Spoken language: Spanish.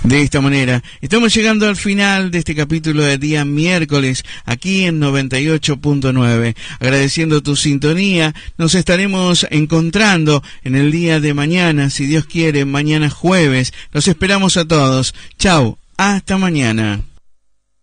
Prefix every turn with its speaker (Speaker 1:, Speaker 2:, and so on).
Speaker 1: De esta manera, estamos llegando al final de este capítulo de día miércoles, aquí en 98.9. Agradeciendo tu sintonía, nos estaremos encontrando en el día de mañana, si Dios quiere, mañana jueves. Los esperamos a todos. Chau, hasta mañana.